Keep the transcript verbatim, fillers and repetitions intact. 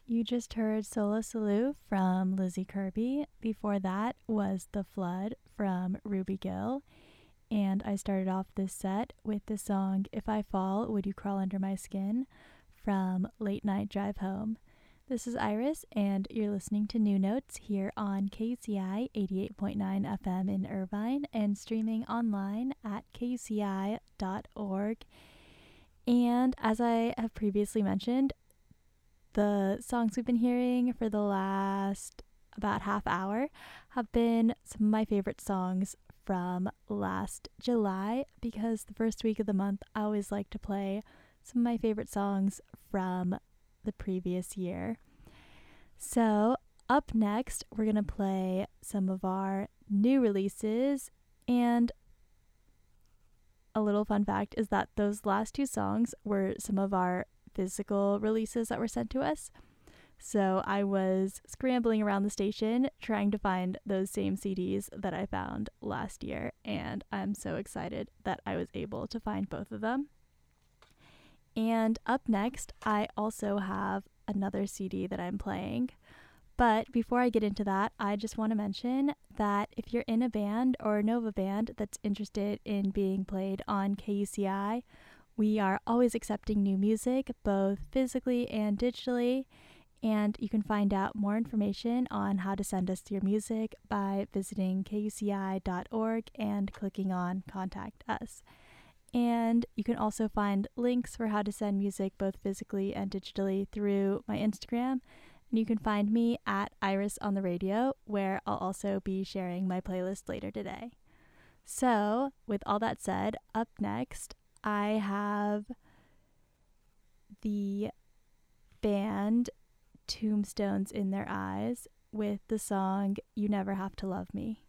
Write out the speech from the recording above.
You just heard Sola Salute from Lizzie Kirby. Before that was The Flood from Ruby Gill. And I started off this set with the song If I Fall, Would You Crawl Under My Skin from Late Night Drive Home. This is Iris, and you're listening to New Notes here on K U C I eighty-eight point nine F M in Irvine and streaming online at K U C I dot org. And as I have previously mentioned, the songs we've been hearing for the last about half hour have been some of my favorite songs from last July, because the first week of the month I always like to play some of my favorite songs from the previous year. So up next, we're going to play some of our new releases, and a little fun fact is that those last two songs were some of our physical releases that were sent to us. So I was scrambling around the station trying to find those same C Ds that I found last year, and I'm so excited that I was able to find both of them. And up next, I also have another C D that I'm playing. But before I get into that, I just want to mention that if you're in a band or know of a band that's interested in being played on K U C I, we are always accepting new music, both physically and digitally, and you can find out more information on how to send us your music by visiting K U C I dot org and clicking on Contact Us. And you can also find links for how to send music both physically and digitally through my Instagram. And you can find me at Iris on the Radio, where I'll also be sharing my playlist later today. So, with all that said, up next, I have the band Tombstones in Their Eyes with the song You Never Have to Love Me.